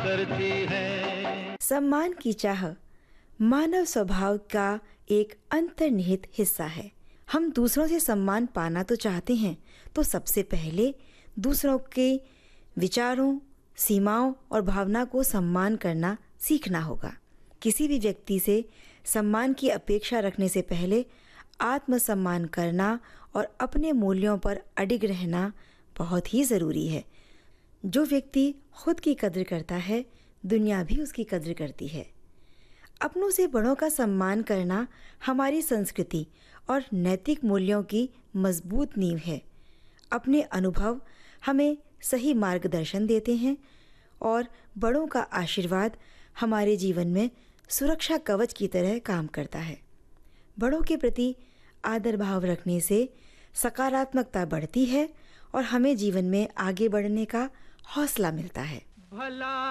करती है। सम्मान की चाह मानव स्वभाव का एक अंतर्निहित हिस्सा है। हम दूसरों से सम्मान पाना तो चाहते हैं, तो सबसे पहले दूसरों के विचारों, सीमाओं और भावना को सम्मान करना सीखना होगा। किसी भी व्यक्ति से सम्मान की अपेक्षा रखने से पहले आत्मसम्मान करना और अपने मूल्यों पर अडिग रहना बहुत ही ज़रूरी है। जो व्यक्ति खुद की कद्र करता है, दुनिया भी उसकी कद्र करती है। अपनों से बड़ों का सम्मान करना हमारी संस्कृति और नैतिक मूल्यों की मजबूत नींव है। अपने अनुभव हमें सही मार्गदर्शन देते हैं और बड़ों का आशीर्वाद हमारे जीवन में सुरक्षा कवच की तरह काम करता है। बड़ों के प्रति आदर भाव रखने से सकारात्मकता बढ़ती है और हमें जीवन में आगे बढ़ने का हौसला मिलता है। भला